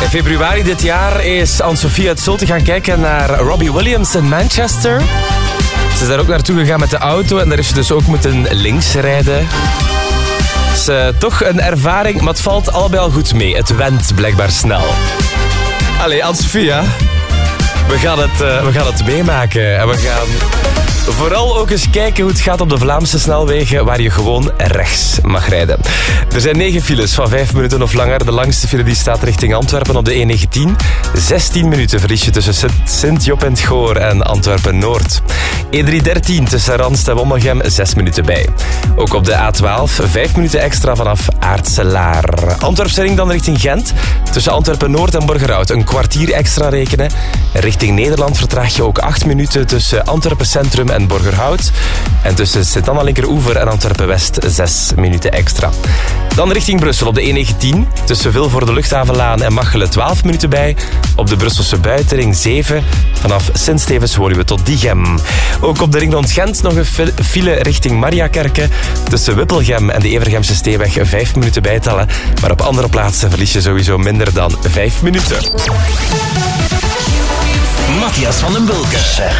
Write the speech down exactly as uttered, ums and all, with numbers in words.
In februari dit jaar is Anne-Sophie uit Zulte gaan kijken naar Robbie Williams in Manchester. Ze is daar ook naartoe gegaan met de auto en daar is ze dus ook moeten links rijden. Dus uh, toch een ervaring, maar het valt allebei al goed mee. Het went blijkbaar snel. Allee, Anne-Sophie, ja. We gaan het, uh, we gaan het meemaken en we gaan vooral ook eens kijken hoe het gaat op de Vlaamse snelwegen waar je gewoon rechts mag rijden. Er zijn negen files van vijf minuten of langer. De langste file die staat richting Antwerpen op de E negentien. zestien minuten verlies je tussen Sint-Job en het Goor en Antwerpen-Noord. E driehonderddertien tussen Randst en Wommelgem, zes minuten bij. Ook op de A twaalf, vijf minuten extra vanaf Aartselaar. Antwerpse ring dan richting Gent. Tussen Antwerpen-Noord en Borgerhout een kwartier extra rekenen. Richting Nederland vertraag je ook acht minuten tussen Antwerpen Centrum en Borgerhout. En tussen Sint-Anna Linkeroever en Antwerpen-West zes minuten extra. Dan richting Brussel op de E negentien. Tussen Vilvoorde Luchthavenlaan en Machelen twaalf minuten bij. Op de Brusselse buitenring zeven. Vanaf Sint-Stevens-Woluwe tot Diegem. Ook op de ring rond Gent nog een file richting Mariakerke. Tussen Wippelgem en de Evergemse Steeweg vijf minuten bijtellen. Maar op andere plaatsen verlies je sowieso minder dan vijf minuten. Matthias van den Bulke.